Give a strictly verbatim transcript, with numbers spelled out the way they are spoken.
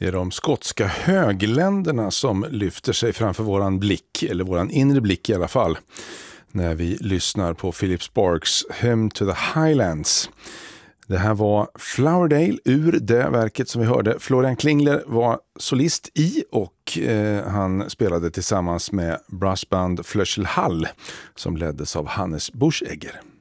Det är de skotska högländerna som lyfter sig framför våran blick, eller våran inre blick i alla fall, när vi lyssnar på Philip Sparks Hymn to the Highlands. Det här var Flowerdale ur det verket som vi hörde. Florian Klingler var solist i och eh, han spelade tillsammans med brassband Flöschel Hall som leddes av Hannes Buschegger.